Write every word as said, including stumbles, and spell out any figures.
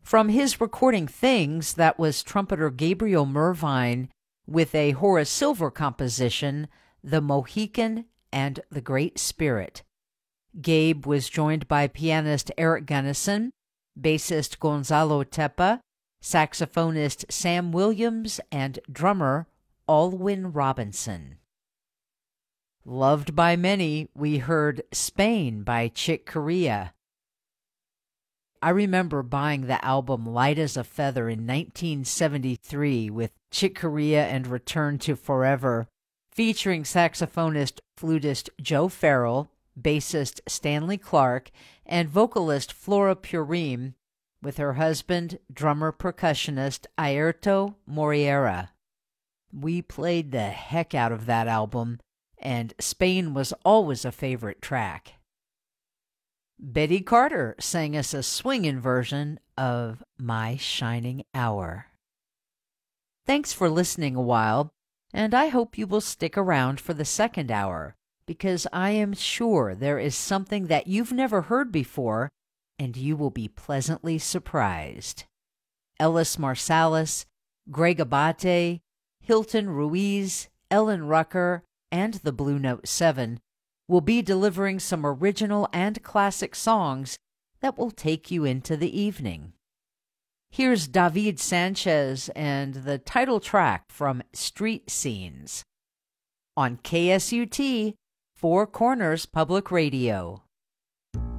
From his recording Things, that was trumpeter Gabriel Mervine with a Horace Silver composition, The Mohican and the Great Spirit. Gabe was joined by pianist Eric Gunnison, bassist Gonzalo Tepa, saxophonist Sam Williams, and drummer Alwyn Robinson. Loved by many, we heard Spain by Chick Corea. I remember buying the album Light as a Feather in nineteen seventy-three with Chick Corea and Return to Forever, featuring saxophonist flutist Joe Farrell, bassist Stanley Clark, and vocalist Flora Purim, with her husband, drummer percussionist Airto Moriera. We played the heck out of that album, and Spain was always a favorite track. Betty Carter sang us a swingin' version of My Shining Hour. Thanks for listening a while, and I hope you will stick around for the second hour, because I am sure there is something that you've never heard before, and you will be pleasantly surprised. Ellis Marsalis, Greg Abate, Hilton Ruiz, Ellen Rucker, and the Blue Note Seven will be delivering some original and classic songs that will take you into the evening. Here's David Sanchez and the title track from Street Scenes on K S U T, Four Corners Public Radio.